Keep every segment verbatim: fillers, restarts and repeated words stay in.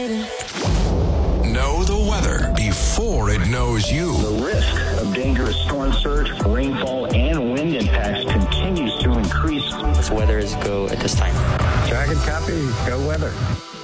Know the weather before it knows you. The risk of dangerous storm surge, rainfall, and wind impacts continues to increase. This weather is go at this time. Track and copy. Go weather.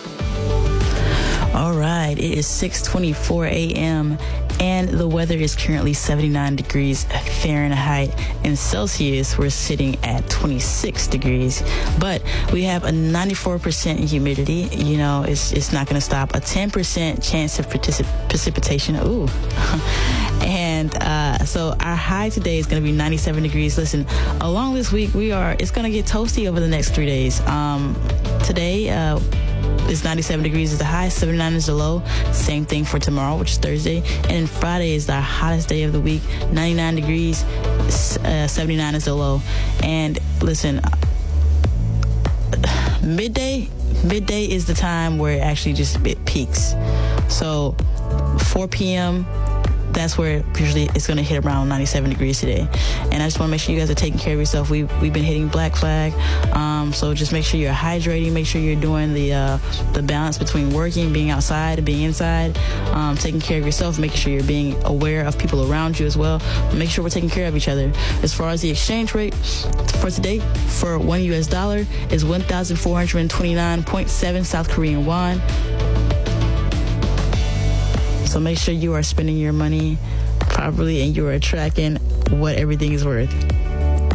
All right, it is six twenty-four a.m. and the weather is currently seventy-nine degrees Fahrenheit. In Celsius, we're sitting at twenty-six degrees, but we have a ninety-four percent humidity. You know, it's it's not going to stop. A ten percent chance of particip- precipitation. Ooh. And uh, so our high today is going to be ninety-seven degrees. Listen, along this week, we are, it's going to get toasty over the next three days. Um, today, uh, It's ninety-seven degrees is the high, seventy-nine is the low. Same thing for tomorrow, which is Thursday. And then Friday is the hottest day of the week, ninety-nine degrees, uh, seventy-nine is the low. And listen, midday, midday is the time where it actually just it peaks. So four p.m., that's where usually it's going to hit around ninety-seven degrees today. And I just want to make sure you guys are taking care of yourself. We've, we've been hitting black flag. Um, so just make sure you're hydrating. Make sure you're doing the uh, the balance between working, being outside, and being inside. Um, taking care of yourself, making sure you're being aware of people around you as well. Make sure we're taking care of each other. As far as the exchange rate for today, for one U S dollar is one thousand four hundred twenty-nine point seven South Korean won. So make sure you are spending your money properly and you are tracking what everything is worth.